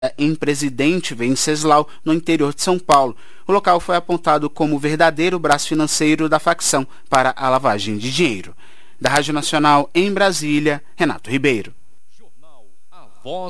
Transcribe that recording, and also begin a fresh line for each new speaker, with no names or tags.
em Presidente Venceslau, no interior de São Paulo. O local foi apontado como o verdadeiro braço financeiro da facção para a lavagem de dinheiro. Da Rádio Nacional em Brasília, Renato Ribeiro.